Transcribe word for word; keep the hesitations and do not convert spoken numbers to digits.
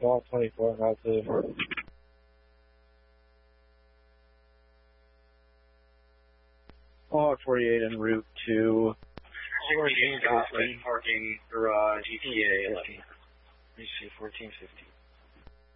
twelve twenty-four, now two. Hog forty-eight en route to fourteen, parking garage, E P A. fourteen fifty.